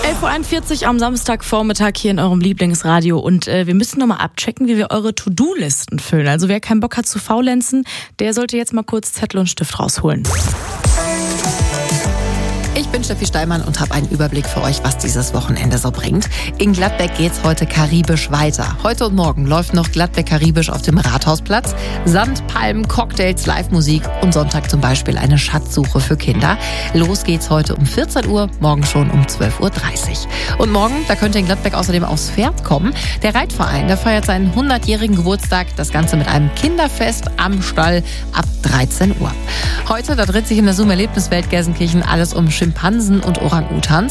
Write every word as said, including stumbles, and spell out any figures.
elf Uhr einundvierzig am Samstagvormittag hier in eurem Lieblingsradio und äh, wir müssen nochmal abchecken, wie wir eure To-Do-Listen füllen. Also wer keinen Bock hat zu faulenzen, der sollte jetzt mal kurz Zettel und Stift rausholen. Ich bin Steffi Steinmann und habe einen Überblick für euch, was dieses Wochenende so bringt. In Gladbeck geht's heute karibisch weiter. Heute und morgen läuft noch Gladbeck karibisch auf dem Rathausplatz. Sand, Palmen, Cocktails, Live-Musik und Sonntag zum Beispiel eine Schatzsuche für Kinder. Los geht's heute um vierzehn Uhr, morgen schon um zwölf Uhr dreißig. Und morgen, da könnt ihr in Gladbeck außerdem aufs Pferd kommen. Der Reitverein, der feiert seinen hundertjährigen Geburtstag. Das Ganze mit einem Kinderfest am Stall ab dreizehn Uhr. Heute, da dreht sich in der Zoom-Erlebniswelt Gelsenkirchen alles um Schimpansen und Orang-Utans.